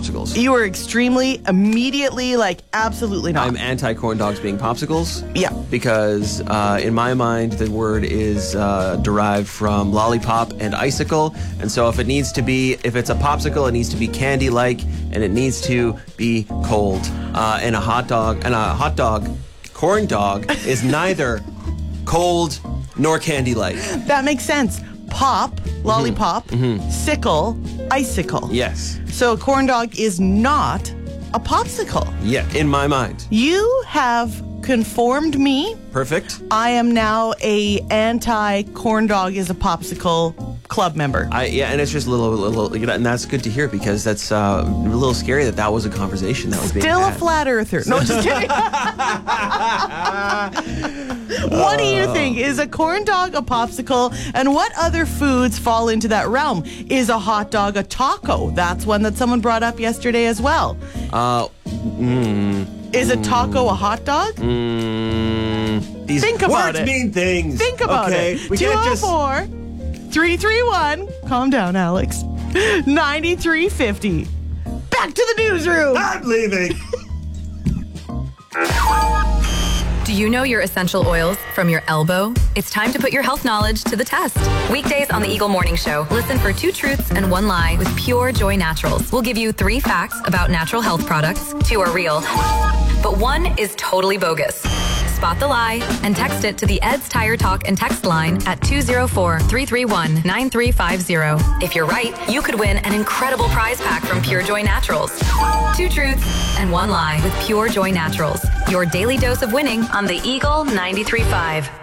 popsicles. You were immediately like, absolutely not. I'm anti corn dogs being popsicles. Yeah. Because in my mind, the word is derived from lollipop and icicle. And so if it's a popsicle, it needs to be candy-like and it needs to be cold. And a hot dog, corn dog, is neither cold nor candy-like. That makes sense. Pop, lollipop, sickle, icicle. Yes. So a corn dog is not a popsicle. Yeah, in my mind. You have conformed me. Perfect. I am now a anti-corn dog is a popsicle club member. And it's just a little, and that's good to hear because that's a little scary that was a conversation that was being had. Still a flat earther. No, just kidding. What do you think? Is a corn dog a popsicle? And what other foods fall into that realm? Is a hot dog a taco? That's one that someone brought up yesterday as well. Is a taco a hot dog? These Think about words it. mean things. Think about it. We can't just... 204-331. Calm down, Alex. 9350. Back to the newsroom. I'm leaving. Do you know your essential oils from your elbow? It's time to put your health knowledge to the test. Weekdays on the Eagle Morning Show, listen for 2 truths and 1 lie with Pure Joy Naturals. We'll give you 3 facts about natural health products. 2 are real, but 1 is totally bogus. Spot the lie and text it to the Ed's Tire Talk and text line at 204-331-9350. If you're right, you could win an incredible prize pack from Pure Joy Naturals. 2 truths and 1 lie with Pure Joy Naturals. Your daily dose of winning on the Eagle 93.5.